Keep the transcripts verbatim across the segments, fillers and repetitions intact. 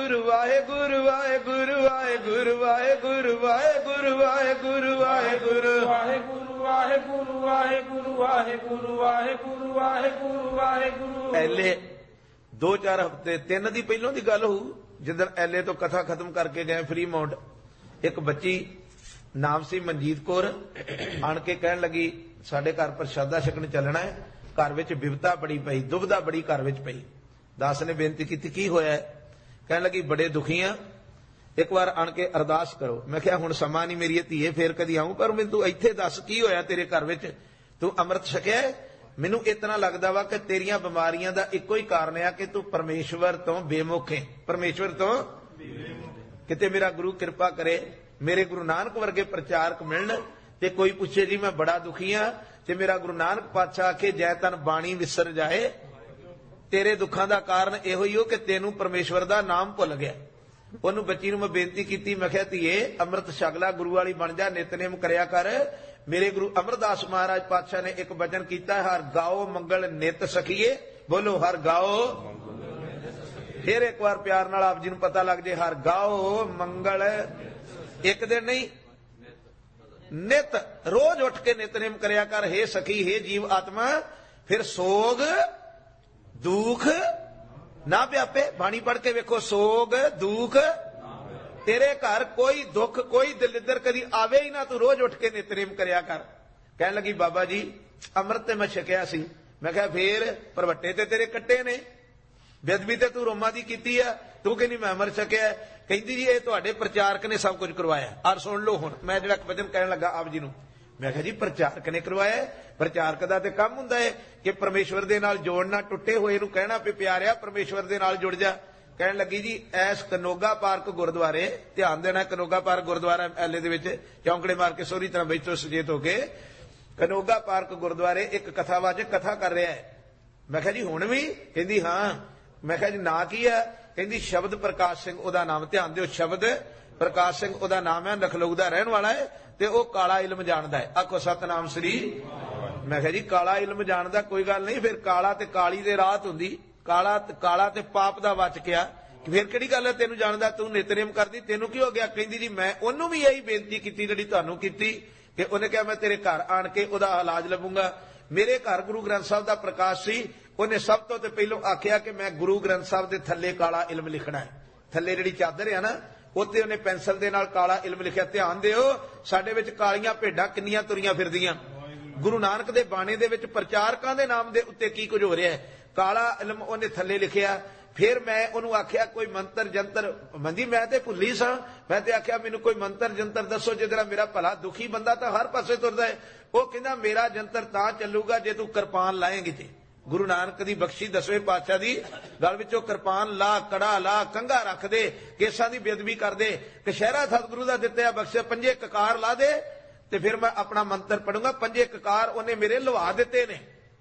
ਵਾਹਿਗੁਰੂ ਵਾਹਿਗੁਰੂ ਵਾਹਿਗੁਰੂ ਵਾਹਿਗੁਰੂ ਵਾਹਿਗੁਰੂ ਵਾਹਿਗੁਰੂ ਵਾਹਿਗੁਰੂ ਵਾਹਿਗੁਰੂ ਵਾਹਿਗੁਰੂ ਵਾਹਿਗੁਰੂ ਵਾਹਿਗੁਰੂ ਵਾਹਿਗੁਰੂ ਵਾਹਿਗੁਰੂ ਵਾਹਿਗੁਰੂ ਵਾਹਿਗੁਰੂ। ਐਲੇ ਦੋ ਚਾਰ ਹਫ਼ਤੇ ਤਿੰਨ ਦੀ ਪਹਿਲੋਂ ਦੀ ਗੱਲ ਹੋਊ, ਜਿੱਦਣ ਐਲੇ ਤੋਂ ਕਥਾ ਖਤਮ ਕਰਕੇ ਗਏ ਫਰੀ ਮਾਉਂਟ, ਇੱਕ ਬੱਚੀ ਨਾਮ ਸੀ ਮਨਜੀਤ ਕੌਰ, ਆਣ ਕੇ ਕਹਿਣ ਲੱਗੀ ਸਾਡੇ ਘਰ ਪ੍ਰਸ਼ਾਦਾ ਛਕਣ ਚੱਲਣਾ ਹੈ, ਘਰ ਵਿੱਚ ਬਿਪਤਾ ਬੜੀ ਪਈ, ਦੁਬਿਧਾ ਬੜੀ ਘਰ ਵਿੱਚ ਪਈ। ਦਾਸ ਨੇ ਬੇਨਤੀ ਕੀਤੀ ਕੀ ਹੋਇਆ? ਕਹਿਣ ਲੱਗੀ ਬੜੇ ਦੁਖੀ ਆ, ਇੱਕ ਵਾਰ ਆਣ ਕੇ ਅਰਦਾਸ ਕਰੋ। ਮੈਂ ਕਿਹਾ ਹੁਣ ਸਮਾਂ ਨਹੀਂ ਮੇਰੀ ਧੀਏ, ਫੇਰ ਕਦੀ ਆਊਂ, ਪਰ ਮੈਨੂੰ ਤੂੰ ਇੱਥੇ ਦੱਸ ਕੀ ਹੋਇਆ ਤੇਰੇ ਘਰ ਵਿੱਚ? ਤੂੰ ਅੰਮ੍ਰਿਤ ਛਕਿਆ? ਮੈਨੂੰ ਇਤਨਾ ਲੱਗਦਾ ਵਾ ਕਿ ਤੇਰੀਆਂ ਬਿਮਾਰੀਆਂ ਦਾ ਇੱਕੋ ਹੀ ਕਾਰਨ ਆ ਕਿ ਤੂੰ ਪਰਮੇਸ਼ਵਰ ਤੋਂ ਬੇਮੁਖ ਹੈ, ਪਰਮੇਸ਼ਵਰ ਤੋਂ। ਕਿਤੇ ਮੇਰਾ ਗੁਰੂ ਕਿਰਪਾ ਕਰੇ, ਮੇਰੇ ਗੁਰੂ ਨਾਨਕ ਵਰਗੇ ਪ੍ਰਚਾਰਕ ਮਿਲਣ ਤੇ ਕੋਈ ਪੁੱਛੇ ਜੀ ਮੈਂ ਬੜਾ ਦੁਖੀ ਆ, ਤੇ ਮੇਰਾ ਗੁਰੂ ਨਾਨਕ ਪਾਤਸ਼ਾਹ ਆਖੇ ਜੈ ਤਨ ਬਾਣੀ ਵਿਸਰ ਜਾਏ, ਤੇਰੇ ਦੁੱਖਾਂ ਦਾ ਕਾਰਨ ਇਹੋ ਹੀ ਹੋ ਕਿ ਤੈਨੂੰ ਪਰਮੇਸ਼ਵਰ ਦਾ ਨਾਮ ਭੁੱਲ ਗਿਆ। ਉਹਨੂੰ ਬੱਚੀ ਨੂੰ ਮੈਂ ਬੇਨਤੀ ਕੀਤੀ, ਮੈਂ ਕਿਹਾ ਧੀਏ ਅੰਮ੍ਰਿਤ ਛਕ ਲੈ, ਗੁਰੂ ਵਾਲੀ ਬਣ ਜਾ, ਨਿਤਨੇਮ ਕਰਿਆ ਕਰ। ਮੇਰੇ ਗੁਰੂ ਅਮਰਦਾਸ ਮਹਾਰਾਜ ਪਾਤਸ਼ਾਹ ਨੇ ਇੱਕ ਵਚਨ ਕੀਤਾ, ਹਰ ਗਾਓ ਮੰਗਲ ਨਿਤ ਸਖੀਏ, ਬੋਲੋ ਹਰ ਗਾਓ। ਫਿਰ ਇੱਕ ਵਾਰ ਪਿਆਰ ਨਾਲ ਆਪ ਜੀ ਨੂੰ ਪਤਾ ਲੱਗ ਜੇ, ਹਰ ਗਾਓ ਮੰਗਲ, ਇੱਕ ਦਿਨ ਨਹੀਂ ਨਿਤ, ਰੋਜ਼ ਉੱਠ ਕੇ ਨਿਤਨੇਮ ਕਰਿਆ ਕਰ। ਹੇ ਸਖੀ, ਹੇ ਜੀਵ ਆਤਮਾ, ਫਿਰ ਸੋਗ ਦੁੱਖ ਨਾ ਵਿਆਪੇ। ਬਾਣੀ ਪੜ੍ਹ ਕੇ ਵੇਖੋ, ਸੋਗ ਦੁੱਖ ਤੇਰੇ ਘਰ ਕੋਈ ਦੁੱਖ ਕੋਈ ਦਲਿੱਦਰ ਕਦੀ ਆਵੇ ਹੀ ਨਾ, ਤੂੰ ਰੋਜ਼ ਉੱਠ ਕੇ ਨਿਤਨੇਮ ਕਰਿਆ ਕਰ। ਕਹਿਣ ਲੱਗੀ ਬਾਬਾ ਜੀ ਅੰਮ੍ਰਿਤ ਤੇ ਮੈਂ ਛਕਿਆ ਸੀ। ਮੈਂ ਕਿਹਾ ਫੇਰ ਭਰਵੱਟੇ ਤੇ ਤੇਰੇ ਕੱਟੇ ਨੇ, ਬੇਅਦਬੀ ਤੇ ਤੂੰ ਰੋਮਾਂ ਦੀ ਕੀਤੀ ਆ, ਤੂੰ ਕਹਿੰਦੀ ਮੈਂ ਅੰਮ੍ਰਿਤ ਛਕਿਆ। ਕਹਿੰਦੀ ਜੀ ਇਹ ਤੁਹਾਡੇ ਪ੍ਰਚਾਰਕ ਨੇ ਸਭ ਕੁਝ ਕਰਵਾਇਆ। ਔਰ ਸੁਣ ਲਓ ਹੁਣ ਮੈਂ ਜਿਹੜਾ ਵਚਨ ਕਹਿਣ ਲੱਗਾ ਆਪ ਜੀ ਨੂੰ। ਮੈਂ ਕਿਹਾ ਜੀ ਪ੍ਰਚਾਰਕ ਨੇ ਕਰਵਾਇਆ? ਪ੍ਰਚਾਰਕ ਦਾ ਤੇ ਕੰਮ ਹੁੰਦਾ ਹੈ ਕਿ ਪਰਮੇਸ਼ਵਰ ਦੇ ਨਾਲ ਜੋੜਨਾ, ਟੁੱਟੇ ਹੋਏ ਨੂੰ ਕਹਿਣਾ ਵੀ ਪਿਆਰਿਆ ਪਰਮੇਸ਼ਵਰ ਦੇ ਨਾਲ ਜੁੜ ਜਾ। ਕਹਿਣ ਲੱਗੀ ਜੀ ਐਸ ਕਨੋਗਾ ਪਾਰਕ ਗੁਰਦੁਆਰੇ, ਧਿਆਨ ਦੇਣਾ, ਕਨੋਗਾ ਪਾਰਕ ਗੁਰਦੁਆਰਾ ਐਲੇ ਦੇ ਵਿੱਚ, ਚੌਂਕੜੇ ਮਾਰ ਕੇ ਸੋਹਰੀ ਤਰ੍ਹਾਂ ਬੈਠੋ ਸੁਚੇਤ ਹੋ ਕੇ, ਕਨੋਗਾ ਪਾਰਕ ਗੁਰਦੁਆਰੇ ਇੱਕ ਕਥਾਵਾਚਕ ਕਥਾ ਕਰ ਰਿਹਾ ਹੈ। ਮੈਂ ਕਿਹਾ ਜੀ ਹੁਣ ਵੀ? ਕਹਿੰਦੀ ਹਾਂ। ਮੈਂ ਕਿਹਾ ਜੀ ਨਾਂ ਕੀ ਹੈ? ਕਹਿੰਦੀ ਸ਼ਬਦ ਪ੍ਰਕਾਸ਼ ਸਿੰਘ ਉਹਦਾ ਨਾਮ। ਧਿਆਨ ਦਿਓ, ਸ਼ਬਦ ਪ੍ਰਕਾਸ਼ ਸਿੰਘ ਉਹਦਾ ਨਾਮ ਹੈ, ਨਖਲਊ ਦਾ ਰਹਿਣ ਵਾਲਾ ਹੈ ਤੇ ਉਹ ਕਾਲਾ ਇਲਮ ਜਾਣਦਾ ਹੈ। ਆਖੋ ਸਤਨਾਮ ਸ੍ਰੀ। ਮੈਂ ਕਿਹਾ ਜੀ ਕਾਲਾ ਇਲਮ ਜਾਣਦਾ, ਕੋਈ ਗੱਲ ਨਹੀਂ, ਫਿਰ ਕਾਲਾ ਤੇ ਕਾਲੀ ਦੇ ਰਾਤ ਹੁੰਦੀ, ਕਾਲਾ ਕਾਲਾ ਤੇ ਪਾਪ ਦਾ ਵਚਕਿਆ, ਫਿਰ ਕਿਹੜੀ ਗੱਲ ਹੈ ਤੈਨੂੰ ਜਾਣਦਾ, ਤੂੰ ਨਿਤਨੇਮ ਕਰਦੀ, ਤੈਨੂੰ ਕੀ ਹੋ ਗਿਆ? ਕਹਿੰਦੀ ਜੀ ਮੈਂ ਉਹਨੂੰ ਵੀ ਇਹੀ ਬੇਨਤੀ ਕੀਤੀ ਜਿਹੜੀ ਤੁਹਾਨੂੰ ਕੀਤੀ, ਕਿ ਉਹਨੇ ਕਿਹਾ ਮੈਂ ਤੇਰੇ ਘਰ ਆਣ ਕੇ ਉਹਦਾ ਇਲਾਜ ਲਵਾਂਗਾ। ਮੇਰੇ ਘਰ ਗੁਰੂ ਗ੍ਰੰਥ ਸਾਹਿਬ ਦਾ ਪ੍ਰਕਾਸ਼ ਸੀ, ਉਹਨੇ ਸਭ ਤੋਂ ਤੇ ਪਹਿਲੋਂ ਆਖਿਆ ਕਿ ਮੈਂ ਗੁਰੂ ਗ੍ਰੰਥ ਸਾਹਿਬ ਦੇ ਥੱਲੇ ਕਾਲਾ ਇਲਮ ਲਿਖਣਾ ਹੈ। ਥੱਲੇ ਜਿਹੜੀ ਚਾਦਰ ਹੈ ਨਾ, ਉੱਤੇ ਉਹਨੇ ਪੈਨਸਲ ਦੇ ਨਾਲ ਕਾਲਾ ਇਲਮ ਲਿਖਿਆ। ਧਿਆਨ ਦਿਓ, ਸਾਡੇ ਵਿੱਚ ਕਾਲੀਆਂ ਭੇਡਾਂ ਕਿੰਨੀਆਂ ਤੁਰੀਆਂ ਫਿਰਦੀਆਂ। ਗੁਰੂ ਨਾਨਕ ਦੇ ਬਾਣੇ ਦੇ ਵਿੱਚ ਪ੍ਰਚਾਰਕਾਂ ਦੇ ਨਾਮ ਦੇ ਉੱਤੇ ਕੀ ਕੁਝ ਹੋ ਰਿਹਾ ਹੈ। ਕਾਲਾ ਇਲਮ ਉਹਨੇ ਥੱਲੇ ਲਿਖਿਆ। ਫਿਰ ਮੈਂ ਉਹਨੂੰ ਆਖਿਆ ਕੋਈ ਮੰਤਰ ਜੰਤਰ, ਮੰਦੀ ਮੈਂ ਤੇ ਭੁੱਲੀ ਸਾਂ, ਮੈਂ ਤੇ ਆਖਿਆ ਮੈਨੂੰ ਕੋਈ ਮੰਤਰ ਜੰਤਰ ਦੱਸੋ ਜਿਹਦੇ ਨਾਲ ਮੇਰਾ ਭਲਾ। ਦੁਖੀ ਬੰਦਾ ਤਾਂ ਹਰ ਪਾਸੇ ਤੁਰਦਾ ਹੈ। ਉਹ ਕਹਿੰਦਾ ਮੇਰਾ ਜੰਤਰ ਤਾਂ ਚੱਲੂਗਾ ਜੇ ਤੂੰ ਕਿਰਪਾਨ ਲਾਏਂਗੀ ਤੇ। ਗੁਰੂ ਨਾਨਕ ਦੀ ਬਖਸ਼ੀ ਦਸਵੇਂ ਪਾਤਸ਼ਾਹ ਦੀ ਗਲ ਵਿੱਚੋਂ ਕਿਰਪਾਨ ਲਾ, ਕੜਾ ਲਾ, ਕੰਘਾ ਰੱਖ ਦੇ, ਕੇਸਾਂ ਦੀ ਬੇਅਦਬੀ ਕਰ ਦੇ, ਕਸ਼ਹਿਰਾ ਸਤਿਗੁਰੂ ਦਾ ਦਿੱਤਾ ਬਖਸ਼ਿਆ, ਪੰਜੇ ਕਕਾਰ ਲਾ ਦੇ ਤੇ ਫਿਰ ਮੈਂ ਆਪਣਾ ਮੰਤਰ ਪੜੂੰਗਾ। ਪੰਜੇ ਕਕਾਰ ਉਹਨੇ ਮੇਰੇ ਲਵਾ ਦਿੱਤੇ ਨੇ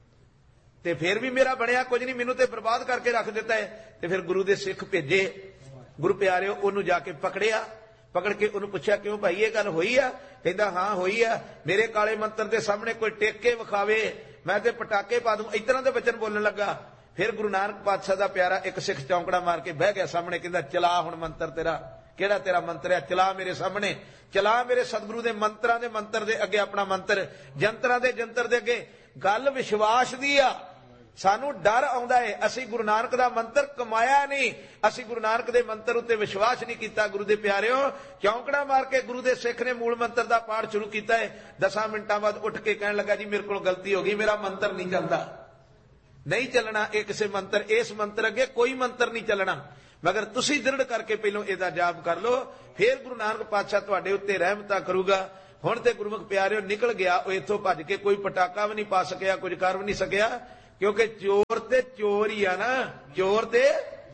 ਤੇ ਫਿਰ ਵੀ ਮੇਰਾ ਬਣਿਆ ਕੁਝ ਨਹੀਂ, ਮੈਨੂੰ ਤੇ ਬਰਬਾਦ ਕਰਕੇ ਰੱਖ ਦਿੱਤਾ ਹੈ। ਤੇ ਫਿਰ ਗੁਰੂ ਦੇ ਸਿੱਖ ਭੇਜੇ, ਗੁਰੂ ਪਿਆਰਿਓ ਉਹਨੂੰ ਜਾ ਕੇ ਪਕੜਿਆ। ਪਕੜ ਕੇ ਉਹਨੂੰ ਪੁੱਛਿਆ ਕਿਉਂ ਭਾਈ ਇਹ ਗੱਲ ਹੋਈ ਆ? ਕਹਿੰਦਾ ਹਾਂ ਹੋਈ ਆ। ਮੇਰੇ ਕਾਲੇ ਮੰਤਰ ਦੇ ਸਾਹਮਣੇ ਕੋਈ ਟੇਕ ਕੇ ਵਿਖਾਵੇ, ਮੈਂ ਤੇ ਪਟਾਕੇ ਪਾ ਦੂੰ, ਇਸ ਤਰ੍ਹਾਂ ਦੇ ਬਚਨ ਬੋਲਣ ਲੱਗਾ। ਫਿਰ ਗੁਰੂ ਨਾਨਕ ਪਾਤਸ਼ਾਹ ਦਾ ਪਿਆਰਾ ਇੱਕ ਸਿੱਖ ਚੌਂਕੜਾ ਮਾਰ ਕੇ ਬਹਿ ਗਿਆ ਸਾਹਮਣੇ। ਕਹਿੰਦਾ ਚਲਾ ਹੁਣ ਮੰਤਰ ਤੇਰਾ, ਕਿਹੜਾ ਤੇਰਾ ਮੰਤਰ ਹੈ? ਚਲਾ ਮੇਰੇ ਸਾਹਮਣੇ, ਚਲਾ ਮੇਰੇ ਸਤਿਗੁਰੂ ਦੇ ਮੰਤਰਾਂ ਦੇ ਮੰਤਰ ਦੇ ਅੱਗੇ ਆਪਣਾ ਮੰਤਰ, ਜੰਤਰਾਂ ਦੇ ਜੰਤਰ ਦੇ ਅੱਗੇ। ਗੱਲ ਵਿਸ਼ਵਾਸ ਦੀ ਆ। ਸਾਨੂੰ ਡਰ ਆਉਂਦਾ ਹੈ, ਅਸੀਂ ਗੁਰੂ ਨਾਨਕ ਦਾ ਮੰਤਰ ਕਮਾਇਆ ਨਹੀਂ, ਅਸੀਂ ਗੁਰੂ ਨਾਨਕ ਦੇ ਮੰਤਰ ਉੱਤੇ ਵਿਸ਼ਵਾਸ ਨਹੀਂ ਕੀਤਾ। ਗੁਰੂ ਦੇ ਪਿਆਰਿਓ, ਚੌਂਕੜਾ ਮਾਰ ਕੇ ਗੁਰੂ ਦੇ ਸਿੱਖ ਨੇ ਮੂਲ ਮੰਤਰ ਦਾ ਪਾਠ ਸ਼ੁਰੂ ਕੀਤਾ ਹੈ। ਦਸਾਂ ਮਿੰਟਾਂ ਬਾਅਦ ਉੱਠ ਕੇ ਕਹਿਣ ਲੱਗਾ ਜੀ ਮੇਰੇ ਕੋਲ ਗਲਤੀ ਹੋ ਗਈ, ਮੇਰਾ ਮੰਤਰ ਨਹੀਂ ਚੱਲਦਾ, ਨਹੀਂ ਚੱਲਣਾ ਇਹ ਕਿਸੇ ਮੰਤਰ, ਇਸ ਮੰਤਰ ਅੱਗੇ ਕੋਈ ਮੰਤਰ ਨਹੀਂ ਚੱਲਣਾ, ਮਗਰ ਤੁਸੀਂ ਦ੍ਰਿੜ ਕਰਕੇ ਪਹਿਲੋਂ ਇਹਦਾ ਜਾਪ ਕਰ ਲਓ, ਫਿਰ ਗੁਰੂ ਨਾਨਕ ਪਾਤਸ਼ਾਹ ਤੁਹਾਡੇ ਉੱਤੇ ਰਹਿਮਤਾਂ ਕਰੂਗਾ। ਹੁਣ ਤੇ ਗੁਰਮੁਖ ਪਿਆਰਿਓ ਨਿਕਲ ਗਿਆ ਉਹ ਇੱਥੋਂ ਭੱਜ ਕੇ, ਕੋਈ ਪਟਾਕਾ ਵੀ ਨਹੀਂ ਪਾ ਸਕਿਆ, ਕੁਝ ਕਰ ਵੀ ਨਹੀਂ ਸਕਿਆ, ਕਿਉਂਕਿ ਚੋਰ ਤੇ ਚੋਰ ਹੀ ਆ ਨਾ। ਚੋਰ ਤੇ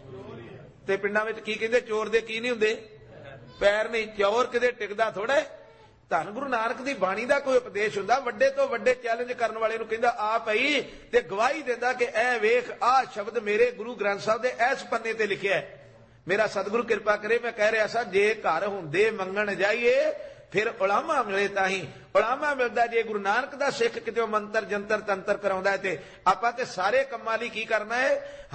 ਤੇ ਪਿੰਡਾਂ ਵਿੱਚ ਕੀ ਕਹਿੰਦੇ, ਚੋਰ ਦੇ ਕੀ ਨਹੀਂ ਹੁੰਦੇ? ਪੈਰ ਨਹੀਂ। ਚੋਰ ਕਿਤੇ ਟਿਕਦਾ ਥੋੜਾ। ਧੰਨ ਗੁਰੂ ਨਾਨਕ ਦੀ ਬਾਣੀ ਦਾ ਕੋਈ ਉਪਦੇਸ਼ ਹੁੰਦਾ, ਵੱਡੇ ਤੋਂ ਵੱਡੇ ਚੈਲੰਜ ਕਰਨ ਵਾਲੇ ਨੂੰ ਕਹਿੰਦਾ ਆ ਪਈ ਤੇ ਗਵਾਹੀ ਦਿੰਦਾ ਕਿ ਇਹ ਵੇਖ ਆਹ ਸ਼ਬਦ ਮੇਰੇ ਗੁਰੂ ਗ੍ਰੰਥ ਸਾਹਿਬ ਦੇ ਇਸ ਪੰਨੇ ਤੇ ਲਿਖਿਆ ਹੈ। ਮੇਰਾ ਸਤਿਗੁਰੂ ਕਿਰਪਾ ਕਰੇ, ਮੈਂ ਕਹਿ ਰਿਹਾ ਸਾਂ ਜੇ ਘਰ ਹੁੰਦੇ ਮੰਗਣ ਜਾਈਏ ਫਿਰ ਉਲਾਮਾ ਮਿਲੇ ਤਾਂ ਹੀ। ਉਲਾਮਾ ਮਿਲਦਾ ਜੇ ਗੁਰੂ ਨਾਨਕ ਦਾ ਸਿੱਖ ਕਿਤੇ ਮੰਤਰ ਜੰਤਰ ਤੰਤਰ ਕਰਾਉਂਦਾ ਹੈ ਤੇ ਆਪਾਂ ਤੇ ਸਾਰੇ ਕੰਮਾਂ ਲਈ ਕੀ ਕਰਨਾ ਹੈ?